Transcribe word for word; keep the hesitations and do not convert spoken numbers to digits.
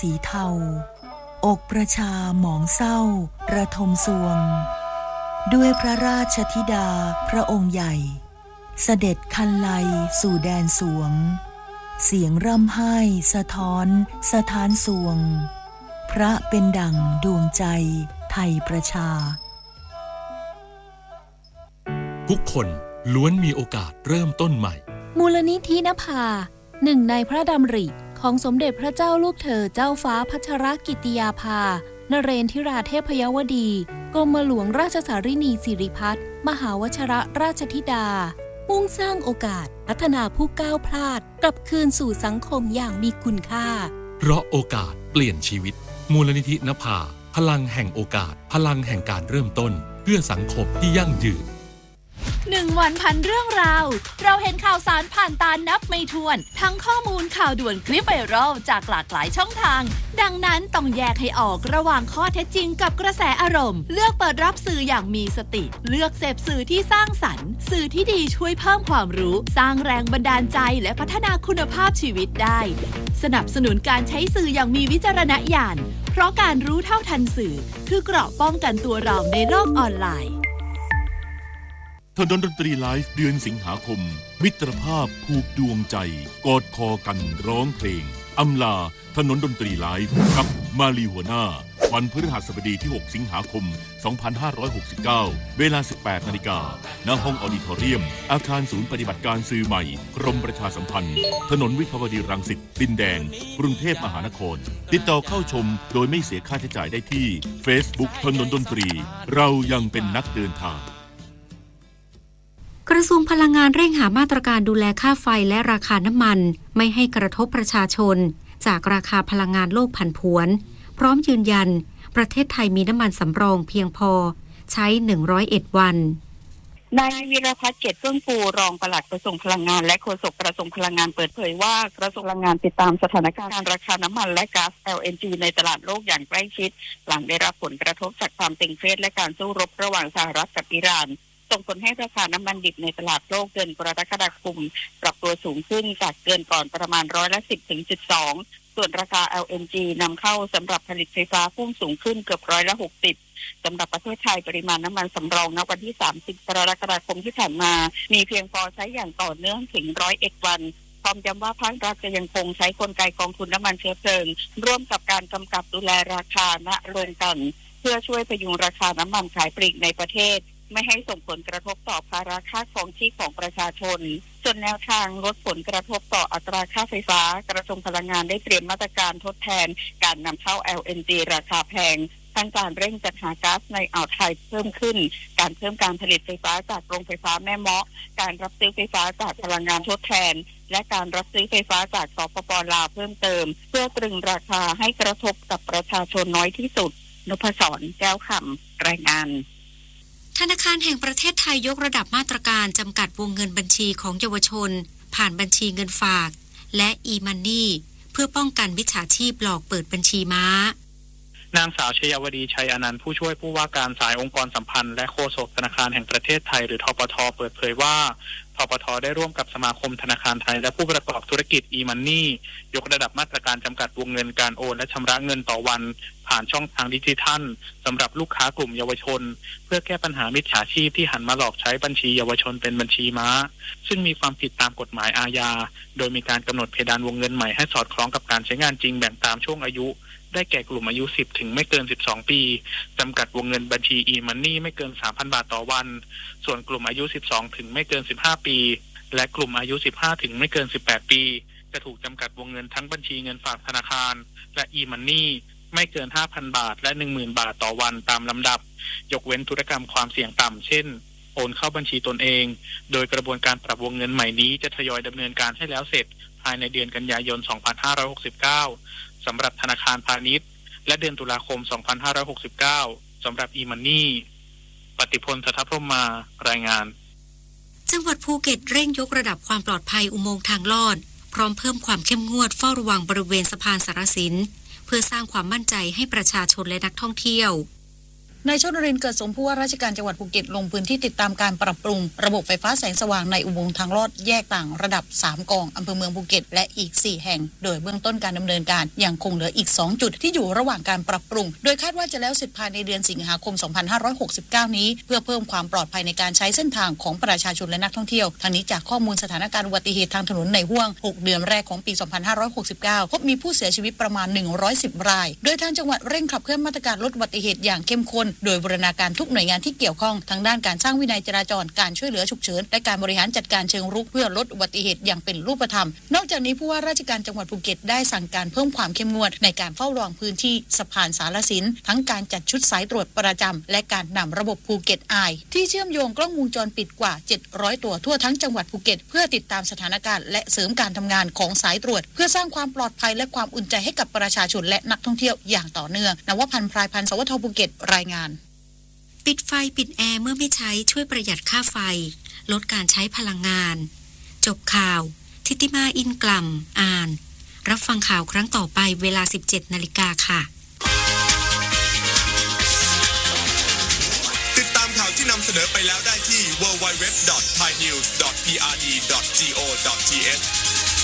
สีเทาอกประชาหมองเศร้าระทมสวงด้วยพระราชธิดาพระองค์ใหญ่เสด็จคันไลสู่แดนสวงเสียงร่ำไห้สะท้อนสถานสวงพระเป็นดั่งดวงใจไทยประชาทุกคนล้วนมีโอกาสเริ่มต้นใหม่มูลนิธินภาหนึ่งในพระดำริของสมเด็จพระเจ้าลูกเธอเจ้าฟ้าพัชรกิติยาภานเรนทิราเทพยวดีกรมหลวงราชสารินีสิริพัฒน์มหาวชรราชธิดามุ่งสร้างโอกาสพัฒนาผู้ก้าวพลาดกลับคืนสู่สังคมอย่างมีคุณค่าเพราะโอกาสเปลี่ยนชีวิตมูลนิธินภาพลังแห่งโอกาสพลังแห่งการเริ่มต้นเพื่อสังคมที่ยั่งยืนหนึ่งวันพันเรื่องราวเราเห็นข่าวสารผ่านตานับไม่ถ้วนทั้งข้อมูลข่าวด่วนคลิปไวรัลจากหลากหลายช่องทางดังนั้นต้องแยกให้ออกระหว่างข้อเท็จจริงกับกระแสอารมณ์เลือกเปิดรับสื่ออย่างมีสติเลือกเสพสื่อที่สร้างสรรค์สื่อที่ดีช่วยเพิ่มความรู้สร้างแรงบันดาลใจและพัฒนาคุณภาพชีวิตได้สนับสนุนการใช้สื่ออย่างมีวิจารณญาณเพราะการรู้เท่าทันสื่อคือเกราะป้องกันตัวเราในโลกออนไลน์ถนนดนตรีไลฟ์เดือนสิงหาคมมิตรภาพผูกดวงใจกอดคอกันร้องเพลงอำลาถนนดนตรีไลฟ์กับมาลีหัวหน้าวันพฤหัสบดีที่หกสิงหาคมสองพันห้าร้อยหกสิบเก้าเวลา สิบแปดนาฬิกา ณ ห้องออดิทอเรียมอาคารศูนย์ปฏิบัติการสื่อใหม่กรมประชาสัมพันธ์ถนนวิภาวดีรังสิตดินแดงกรุงเทพมหานครติดต่อเข้าชมโดยไม่เสียค่าใช้จ่ายได้ที่ Facebook ถนนดนตรีเรายังเป็นนักเดินทางกระทรวงพลังงานเร่งหามาตรการดูแลค่าไฟและราคาน้ำมันไม่ให้กระทบประชาชนจากราคาพลังงานโลกผันผวนพร้อมยืนยันประเทศไทยมีน้ำมันสำรองเพียงพอใช้หนึ่งร้อยเอ็ดวันนายวีรพัฒน์เกตเฟื่องฟูรองปลัดกระทรวงพลังงานและโฆษกกระทรวงพลังงานเปิดเผยว่ากระทรวงพลังงานติดตามสถานการณ์ราคาน้ำมันและก๊าซ แอล เอ็น จี ในตลาดโลกอย่างใกล้ชิดหลังได้รับผลกระทบจากความตึงเครียดและการสู้รบระหว่างสหรัฐกับอิหร่านส่งผลให้ราคาน้ำมันดิบในตลาดโลกเดือนกรกฎาคมปรับตัวสูงขึ้นจากเดือนก่อนประมาณร้อยละ สิบถึงสิบสอง ส่วนราคา แอล เอ็น จี นำเข้าสำหรับผลิตไฟฟ้าพุ่งสูงขึ้นเกือบร้อยละ หกสิบ สำหรับประเทศไทยปริมาณน้ำมันสำรองณวันที่สามสิบกรกฎาคมที่ผ่านมามีเพียงพอใช้อย่างต่อเนื่องถึงหนึ่งร้อยเอ็ดวันพร้อมย้ำว่าภาครัฐจะยังคงใช้กลไกกองทุนน้ำมันเชื้อเพลิงร่วมกับการกำกับดูแลราคาณโรงกลั่นเพื่อช่วยพยุงราคาน้ำมันขายปลีกในประเทศไม่ให้ส่งผลกระทบต่อภาระค่าครองชีพของประชาชนส่วนแนวทางลดผลกระทบต่ออัตราค่าไฟฟ้ากระทรวงพลังงานได้เตรียมมาตรการทดแทนการนำเข้า แอล เอ็น จี ราคาแพงทั้งการเร่งจัดหาก๊าซในอ่าวไทยเพิ่มขึ้นการเพิ่มการผลิตไฟฟ้าจากโรงไฟฟ้าแม่เมาะการรับซื้อไฟฟ้าจากพลังงานทดแทนและการรับซื้อไฟฟ้าจากสปป.ลาวเพิ่มเติมเพื่อตรึงราคาให้กระทบกับประชาชนน้อยที่สุดนพศรแก้วคำรายงานธนาคารแห่งประเทศไทยยกระดับมาตรการจำกัดวงเงินบัญชีของเยาวชนผ่านบัญชีเงินฝากและ e-money เพื่อป้องกันมิจฉาชีพหลอกเปิดบัญชีม้านางสาวชยวดีชัยอนันต์ผู้ช่วยผู้ว่าการสายองค์กรสัมพันธ์และโฆษกธนาคารแห่งประเทศไทยหรือธปท.เปิดเผยว่าธปท.ได้ร่วมกับสมาคมธนาคารไทยและผู้ประกอบธุรกิจ e-money ยกระดับมาตรการจำกัดวงเงินการโอนและชำระเงินต่อวันผ่านช่องทางดิจิทัลสำหรับลูกค้ากลุ่มเยาวชนเพื่อแก้ปัญหามิจฉาชีพที่หันมาหลอกใช้บัญชีเยาวชนเป็นบัญชีม้าซึ่งมีความผิดตามกฎหมายอาญาโดยมีการกำหนดเพดานวงเงินใหม่ให้สอดคล้องกับการใช้งานจริงแบ่งตามช่วงอายุได้แก่กลุ่มอายุสิบถึงไม่เกินสิบสองปีจำกัดวงเงินบัญชี e-money ไม่เกิน สามพัน บาทต่อวันส่วนกลุ่มอายุสิบสองถึงไม่เกินสิบห้าปีและกลุ่มอายุสิบห้าถึงไม่เกินสิบแปดปีจะถูกจำกัดวงเงินทั้งบัญชีเงินฝากธนาคารและ e-money ไม่เกิน ห้าพัน บาทและ หนึ่งหมื่น บาทต่อวันตามลำดับยกเว้นธุรกรรมความเสี่ยงต่ำเช่นโอนเข้าบัญชีตนเองโดยกระบวนการปรับวงเงินใหม่นี้จะทยอยดำเนินการให้แล้วเสร็จภายในเดือนกันยายนสองพันห้าร้อยหกสิบเก้าสำหรับธนาคารพาณิชย์และเดือนตุลาคมสองพันห้าร้อยหกสิบเก้าสำหรับ e-money ปฏิพล สัทธพรหมารายงานจังหวัดภูเก็ตเร่งยกระดับความปลอดภัยอุโมงค์ทางลอดพร้อมเพิ่มความเข้มงวดเฝ้าระวังบริเวณสะพานสารสินเพื่อสร้างความมั่นใจให้ประชาชนและนักท่องเที่ยวนายชนรินทร์เกิดสมผู้ว่าราชการจังหวัดภูเก็ตลงพื้นที่ติดตามการปรับปรุงระบบไฟฟ้าแสงสว่างในอุโมงค์ทางลอดแยกต่างระดับสามกองอำเภอเมืองภูเก็ตและอีกสี่แห่งโดยเบื้องต้นการดำเนินการยังคงเหลืออีกสองจุดที่อยู่ระหว่างการปรับปรุงโดยคาดว่าจะแล้วเสร็จภายในเดือนสิงหาคมสองพันห้าร้อยหกสิบเก้านี้เพื่อเพิ่มความปลอดภัยในการใช้เส้นทางของประชาชนและนักท่องเที่ยวทั้งนี้จากข้อมูลสถานการณ์อุบัติเหตุทางถนนในห้วงหกเดือนแรกของปีสองพันห้าร้อยหกสิบเก้าพบมีผู้เสียชีวิตประมาณหนึ่งร้อยสิบรายโดยทางจังหวัดเร่งขับเคลื่อนมาตรการลดอุบัติเหตุอย่างเข้มข้นโดยบูรณาการทุกหน่วยงานที่เกี่ยวข้องทั้งด้านการสร้างวินัยจราจรการช่วยเหลือฉุกเฉินและการบริหารจัดการเชิงรุกเพื่อลดอุบัติเหตุอย่างเป็นรูปธรรมนอกจากนี้ผู้ว่าราชการจังหวัดภูเก็ตได้สั่งการเพิ่มความเข้มงวดในการเฝ้าระวังพื้นที่สะพานสารสินทั้งการจัดชุดสายตรวจประจำและการนำระบบภูเก็ตไอที่เชื่อมโยงกล้องวงจรปิดกว่าเจ็ดร้อยตัวทั่วทั้งจังหวัดภูเก็ตเพื่อติดตามสถานการณ์และเสริมการทำงานของสายตรวจเพื่อสร้างความปลอดภัยและความอุ่นใจให้กับประชาชนและนักท่องเที่ยวอย่างต่อเนื่องนวพันธ์พรายพันธ์สวทภูเก็ตรายงานปิดไฟปิดแอร์เมื่อไม่ใช้ช่วยประหยัดค่าไฟลดการใช้พลังงานจบข่าวทิติมาอินกล่ำอ่านรับฟังข่าวครั้งต่อไปเวลา สิบเจ็ดนาฬิกาค่ะติดตามข่าวที่นำเสนอไปแล้วได้ที่ ดับเบิลยู ดับเบิลยู ดับเบิลยู ดอท ไทยนิวส์ ดอท พี อาร์ ดี ดอท โก ดอท ที เอช